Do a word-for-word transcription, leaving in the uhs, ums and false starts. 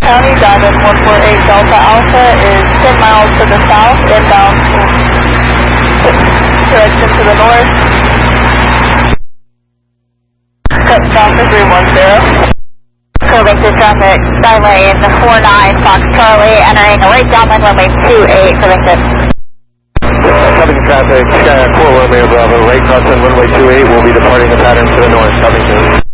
County, Diamond one four eight Delta Alpha is ten miles to the south, inbound direction to the north. Cut south to three one zero. Corrected traffic, Skylane four nine Fox Charlie, entering right downwind runway two eight, corrected. Covington traffic, Sky Core Romeo Bravo, right crossing runway two eight, will be departing the pattern to the north, Covington.